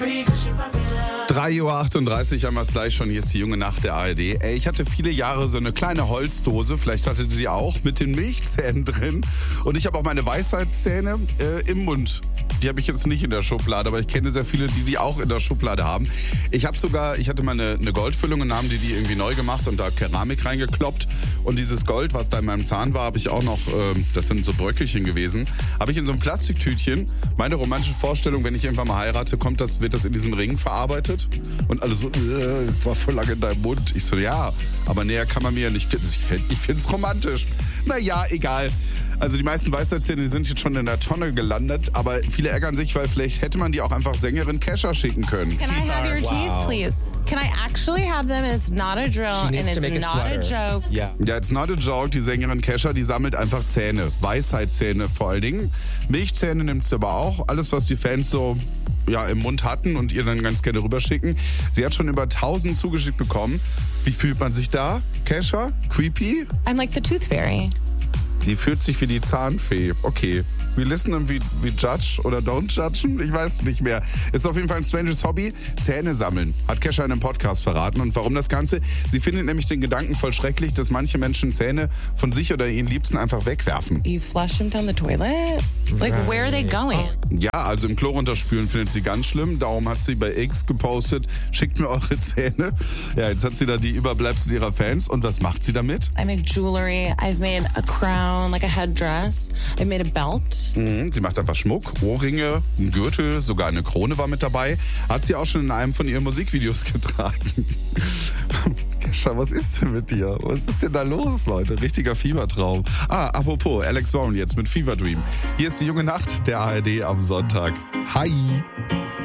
3:38 Uhr haben wir es gleich schon. Hier ist die junge Nacht der ARD. Ey, ich hatte viele Jahre so eine kleine Holzdose, vielleicht hattet ihr sie auch, mit den Milchzähnen drin. Und ich habe auch meine Weisheitszähne im Mund. Die habe ich jetzt nicht in der Schublade, aber ich kenne sehr viele, die auch in der Schublade haben. Ich hatte mal eine Goldfüllung und haben die irgendwie neu gemacht und da Keramik reingekloppt. Und dieses Gold, was da in meinem Zahn war, habe ich auch noch, das sind so Bröckelchen gewesen, habe ich in so einem Plastiktütchen. Meine romantische Vorstellung, wenn ich irgendwann mal heirate, wird das in diesen Ring verarbeitet. Und alle so, war voll lange in deinem Mund. Ich so, ja, aber näher kann man mir ja nicht. Ich finde es romantisch. Naja, egal. Also die meisten Weisheitszähne sind jetzt schon in der Tonne gelandet, aber viele ärgern sich, weil vielleicht hätte man die auch einfach Sängerin Kesha schicken können. Can I have your teeth, please? Can I actually have them? It's not a drill and it's not a joke. Ja, it's not a joke. Die Sängerin Kesha, die sammelt einfach Zähne. Weisheitszähne vor allen Dingen. Milchzähne nimmt sie aber auch. Alles, was die Fans so im Mund hatten und ihr dann ganz gerne rüberschicken. Sie hat schon über 1000 zugeschickt bekommen. Wie fühlt man sich da, Kesha? Creepy? I'm like the tooth fairy. Die fühlt sich wie die Zahnfee. Okay. We listen and we judge oder don't judgen? Ich weiß nicht mehr. Ist auf jeden Fall ein stranges Hobby. Zähne sammeln. Hat Kesha in einem Podcast verraten. Und warum das Ganze? Sie findet nämlich den Gedanken voll schrecklich, dass manche Menschen Zähne von sich oder ihren Liebsten einfach wegwerfen. You flush them down the toilet? Like, where are they going? Ja, also im Klo runterspülen findet sie ganz schlimm. Darum hat sie bei X gepostet, schickt mir eure Zähne. Ja, jetzt hat sie da die Überbleibsel ihrer Fans. Und was macht sie damit? I make jewelry. I've made a crown, like a headdress. I made a belt. Sie macht einfach Schmuck, Ohrringe, einen Gürtel, sogar eine Krone war mit dabei. Hat sie auch schon in einem von ihren Musikvideos getragen. Kesha, was ist denn mit dir? Was ist denn da los, Leute? Richtiger Fiebertraum. Apropos, Alex Warren jetzt mit Fever Dream. Hier ist die junge Nacht der ARD am Sonntag. Hi!